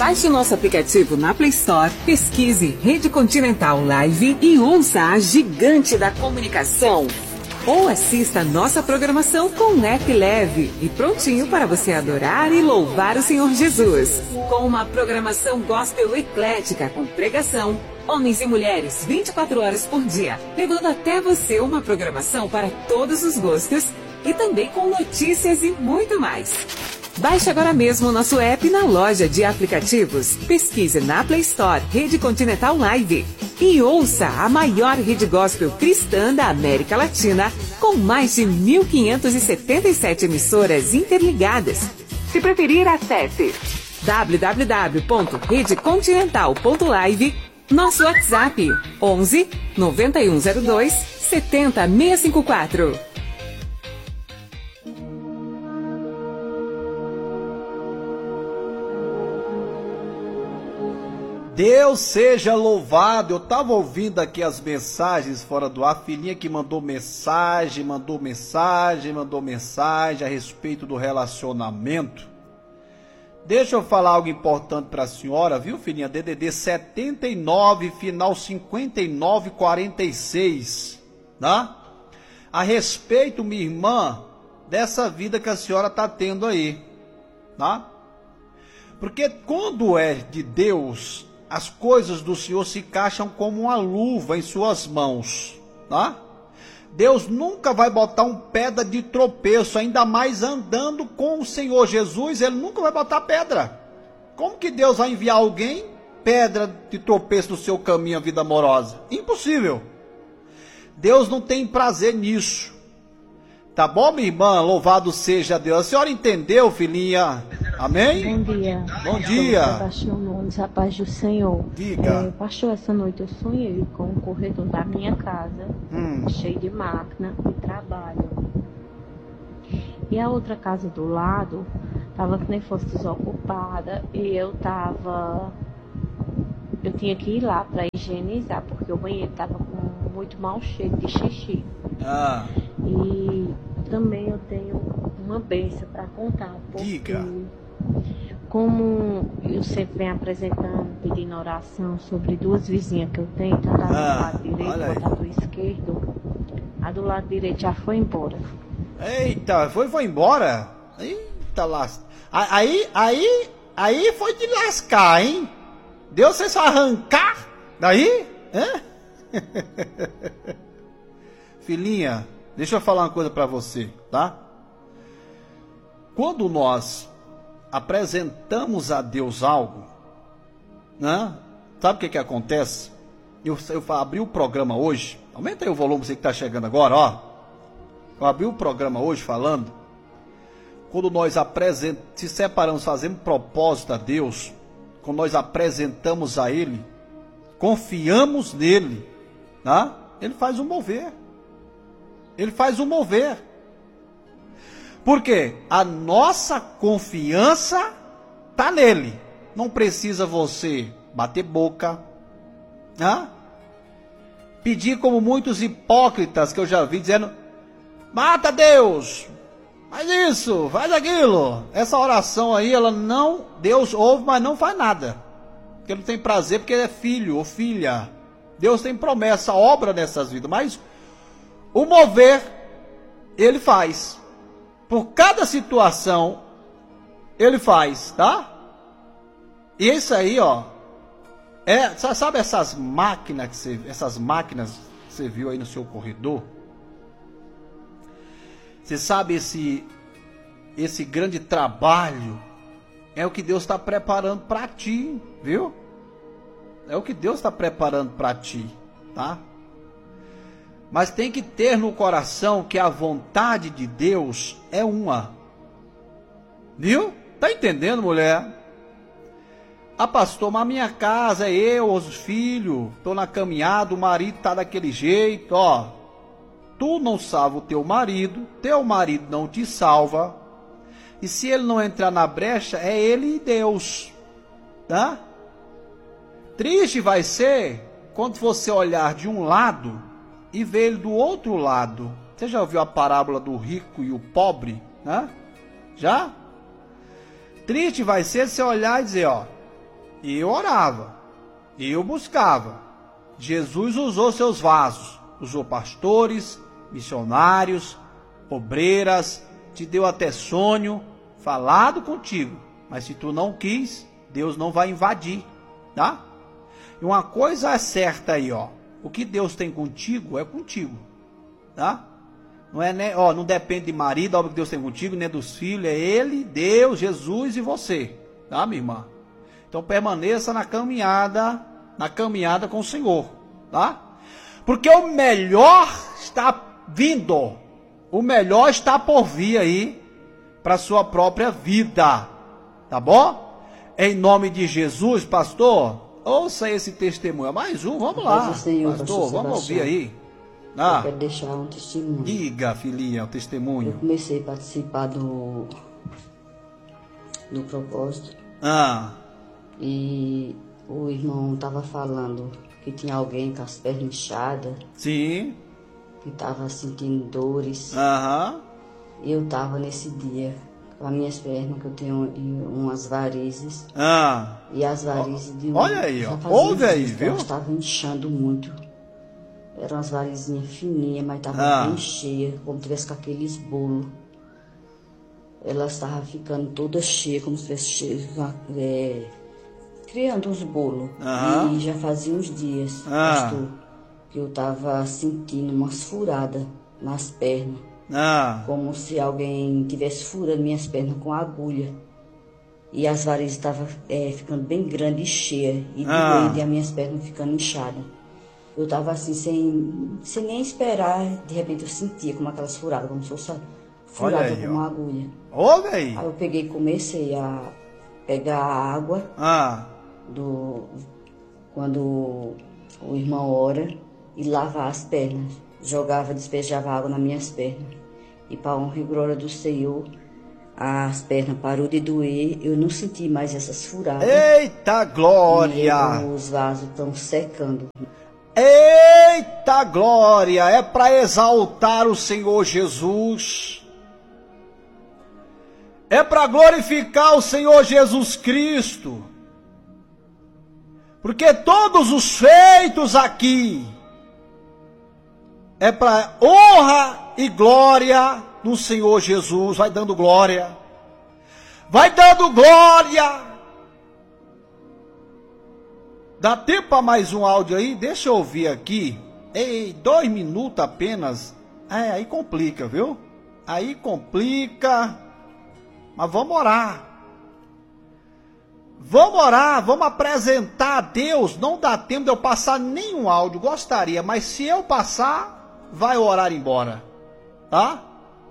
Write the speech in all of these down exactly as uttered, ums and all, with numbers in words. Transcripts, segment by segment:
Baixe o nosso aplicativo na Play Store, pesquise Rede Continental Live e ouça a gigante da comunicação. Ou assista nossa programação com um app leve e prontinho para você adorar e louvar o Senhor Jesus. Com uma programação gospel eclética com pregação, homens e mulheres vinte e quatro horas por dia, levando até você uma programação para todos os gostos e também com notícias e muito mais. Baixe agora mesmo o nosso app na loja de aplicativos. Pesquise na Play Store Rede Continental Live e ouça a maior rede gospel cristã da América Latina, com mais de mil quinhentas e setenta e sete emissoras interligadas. Se preferir, acesse w w w ponto rede continental ponto live, nosso WhatsApp onze, noventa e um zero dois, setenta, seiscentos e cinquenta e quatro. Deus seja louvado. Eu estava ouvindo aqui as mensagens fora do ar, a filhinha que mandou mensagem, mandou mensagem, mandou mensagem a respeito do relacionamento. Deixa eu falar algo importante para a senhora, viu, filhinha? D D D setenta e nove, final cinquenta e nove quarenta e seis, tá? A respeito, minha irmã, dessa vida que a senhora está tendo aí, tá? Porque quando é de Deus, as coisas do Senhor se encaixam como uma luva em suas mãos, tá? Deus nunca vai botar um pedra de tropeço, ainda mais andando com o Senhor Jesus, Ele nunca vai botar pedra. Como que Deus vai enviar alguém, pedra de tropeço no seu caminho, a vida amorosa? Impossível. Deus não tem prazer nisso. Tá bom, minha irmã? Louvado seja Deus. A senhora entendeu, filhinha? Amém? Bom dia. Bom dia. Pastor Nunes, a paz do Senhor. Diga. É, pastor, essa noite eu sonhei com o corredor da minha casa, Hum. cheio de máquina e trabalho. E a outra casa do lado estava que nem fosse desocupada e eu tava... Eu tinha que ir lá para higienizar, porque o banheiro estava com muito mau cheiro de xixi. Ah. E também eu tenho uma bênção para contar, porque Diga. como eu sempre venho apresentando, pedindo oração sobre duas vizinhas que eu tenho, tanto a do Ah, lado direito olha aí. quanto a do esquerdo, a do lado direito já foi embora. Eita, foi, foi embora? Eita, las... Aí, aí, aí foi de lascar, hein? Deus fez arrancar daí? Hã? Filhinha, deixa eu falar uma coisa para você, tá? Quando nós apresentamos a Deus algo, né? Sabe o que que acontece? Eu, eu abri o programa hoje, aumenta aí o volume, você que está chegando agora, ó. Eu abri o programa hoje falando, quando nós apresentamos, se separamos, fazemos propósito a Deus, quando nós apresentamos a Ele, confiamos nele, tá? Ele faz o mover. Ele faz o mover. Por quê? A nossa confiança está nele. Não precisa você bater boca, né? Pedir como muitos hipócritas que eu já vi dizendo: mata Deus, faz isso, faz aquilo. Essa oração aí, ela não, Deus ouve, mas não faz nada. Porque ele não tem prazer, porque ele é filho ou filha. Deus tem promessa, obra nessas vidas, mas o mover, ele faz. Por cada situação, ele faz, tá? E isso aí, ó, é, sabe essas máquinas que você, essas máquinas que você viu aí no seu corredor? Você sabe esse, esse grande trabalho é o que Deus está preparando para ti, viu? É o que Deus está preparando para ti, tá? Mas tem que ter no coração que a vontade de Deus é uma. Viu? Tá entendendo, mulher? Ah, pastor, mas a minha casa é eu, os filhos, tô na caminhada, o marido tá daquele jeito, ó. Tu não salva o teu marido, teu marido não te salva. E se ele não entrar na brecha, é ele e Deus, tá? Triste vai ser quando você olhar de um lado e ver ele do outro lado. Você já ouviu a parábola do rico e o pobre, né? Já? Triste vai ser você olhar e dizer, ó, E eu orava. E eu buscava. Jesus usou seus vasos. Usou pastores, missionários, obreiras, te deu até sonho, falado contigo. Mas se tu não quis, Deus não vai invadir, tá? E uma coisa é certa aí, ó. O que Deus tem contigo é contigo, tá? Não é, né, ó, não depende de marido, óbvio que Deus tem contigo, nem dos filhos, é Ele, Deus, Jesus e você, tá, minha irmã? Então permaneça na caminhada, na caminhada com o Senhor, tá? Porque o melhor está vindo, o melhor está por vir aí para sua própria vida, tá bom? Em nome de Jesus, pastor, ouça esse testemunho. Mais um, vamos lá, Senhor, pastor, vamos ouvir aí. Ah, eu quero deixar um testemunho. Diga, filhinha, o testemunho. Eu comecei a participar do, do propósito. Ah. E o irmão estava falando que tinha alguém com as pernas inchadas. Sim. Que estava sentindo dores. Aham. E eu estava nesse dia com as minhas pernas, que eu tenho umas varizes. Ah. E as varizes de um... Olha aí, ó. Ouve aí, viu? Elas estavam inchando muito. Eram umas varizinhas fininhas, mas estavam ah. bem cheias, como se tivesse com aqueles bolos. Elas estavam ficando todas cheias, como se tivesse cheio, é, criando uns bolos. Ah. E já fazia uns dias, ah. pastor, que eu estava sentindo umas furadas nas pernas. Ah. Como se alguém tivesse furando minhas pernas com agulha. E as varizes estavam é, ficando bem grandes e cheias. E ah. doendo, e as minhas pernas ficando inchadas. Eu estava assim, sem, sem nem esperar. De repente eu sentia como aquelas furadas, como se fosse furada aí, com uma agulha. Ouve aí. Aí eu peguei e comecei a pegar a água. Ah. Do, quando o irmão ora. E lavar as pernas. Jogava, despejava água nas minhas pernas. E para a honra e glória do Senhor, as pernas parou de doer. Eu não senti mais essas furadas. Eita glória! E os vasos estão secando. Eita glória! É para exaltar o Senhor Jesus. É para glorificar o Senhor Jesus Cristo. Porque todos os feitos aqui é para honra e glória do Senhor Jesus. Vai dando glória. Vai dando glória. Dá tempo para mais um áudio aí? Deixa eu ouvir aqui. Ei, dois minutos apenas. É, aí complica, viu? Aí complica. Mas vamos orar. Vamos orar, vamos apresentar a Deus. Não dá tempo de eu passar nenhum áudio. Gostaria, mas se eu passar, vai orar embora, tá?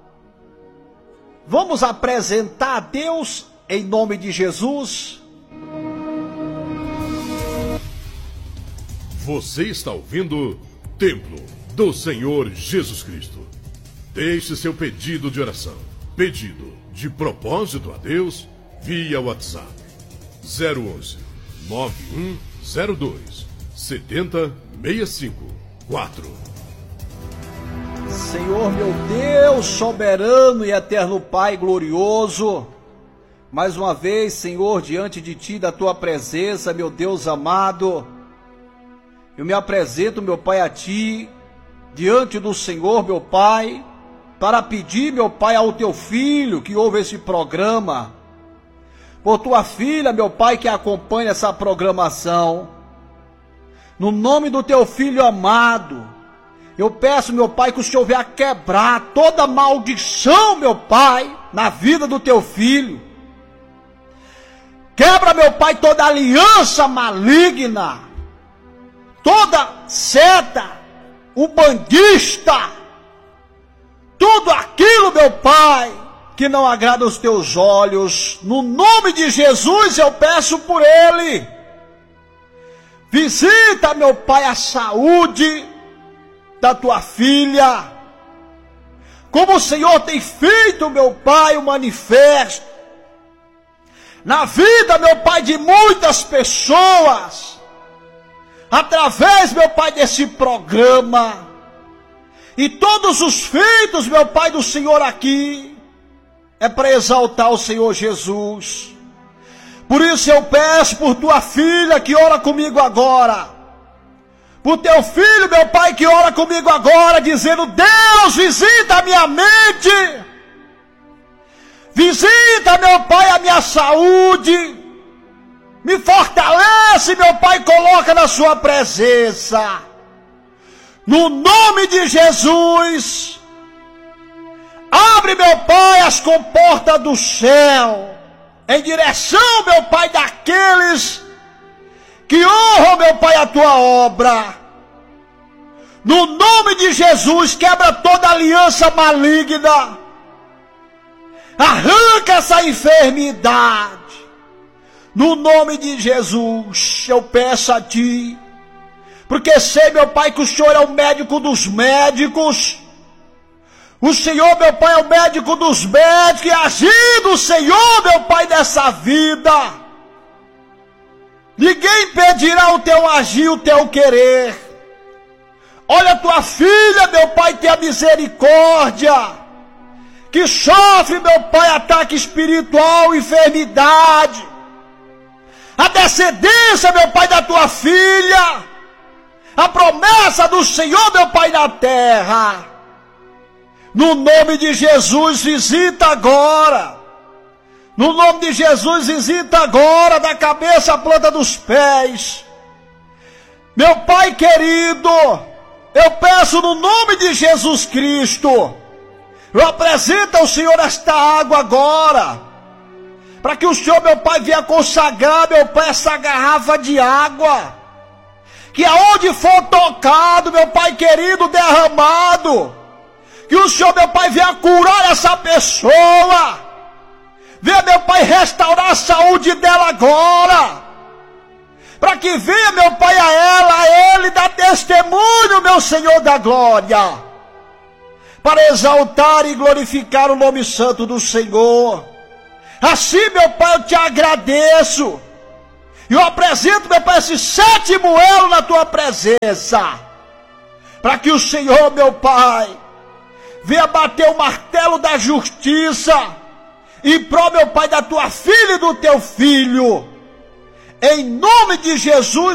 Vamos apresentar a Deus em nome de Jesus. Você está ouvindo Templo do Senhor Jesus Cristo. Deixe seu pedido de oração, pedido de propósito a Deus via WhatsApp zero onze, nove um zero dois, sete zero seis cinco quatro. Senhor meu Deus, soberano e eterno Pai glorioso, mais uma vez, Senhor, diante de Ti, da Tua presença, meu Deus amado, eu me apresento, meu Pai, a Ti, diante do Senhor, meu Pai, para pedir, meu Pai, ao Teu Filho que ouve esse programa, por Tua filha, meu Pai, que acompanha essa programação, no nome do Teu Filho amado, eu peço, meu Pai, que o Senhor venha quebrar toda maldição, meu Pai, na vida do Teu Filho. Quebra, meu Pai, toda aliança maligna, toda seta, umbandista, tudo aquilo, meu Pai, que não agrada os Teus olhos. No nome de Jesus eu peço por ele. Visita, meu Pai, a saúde da Tua filha, como o Senhor tem feito, meu Pai, o manifesto, na vida, meu Pai, de muitas pessoas, através, meu Pai, desse programa, e todos os feitos, meu Pai, do Senhor aqui, é para exaltar o Senhor Jesus, Por isso eu peço por tua filha que ora comigo agora, por teu filho, meu Pai, que ora comigo agora, dizendo: Deus, visita a minha mente, visita, meu Pai, a minha saúde, me fortalece, meu Pai, coloca na sua presença, no nome de Jesus. Abre, meu Pai, as comportas do céu, em direção, meu Pai, daqueles que honram, meu Pai, a tua obra. No nome de Jesus, quebra toda aliança maligna. Arranca essa enfermidade. No nome de Jesus, eu peço a ti, porque sei, meu Pai, que o Senhor é o médico dos médicos. O Senhor, meu Pai, é o médico dos médicos, e agindo o Senhor, meu Pai, nessa vida, ninguém impedirá o teu agir, o teu querer. Olha a tua filha, meu Pai, tenha misericórdia, que sofre, meu Pai, ataque espiritual, enfermidade. A descendência, meu Pai, da tua filha, a promessa do Senhor, meu Pai, na terra. No nome de Jesus, visita agora. No nome de Jesus, visita agora, da cabeça à planta dos pés. Meu Pai querido, eu peço no nome de Jesus Cristo, eu apresento ao Senhor esta água agora, para que o Senhor, meu Pai, venha consagrar, meu Pai, essa garrafa de água, que aonde for tocado, meu Pai querido, derramado, que o Senhor, meu Pai, venha curar essa pessoa, venha, meu Pai, restaurar a saúde dela agora, para que venha, meu Pai, a ela, a ele, dar testemunho, meu Senhor da glória, para exaltar e glorificar o nome santo do Senhor. Assim, meu Pai, eu te agradeço, e eu apresento, meu Pai, esse sétimo elo na tua presença, para que o Senhor, meu Pai, venha bater o martelo da justiça, em prol, meu Pai, da tua filha e do teu filho, em nome de Jesus.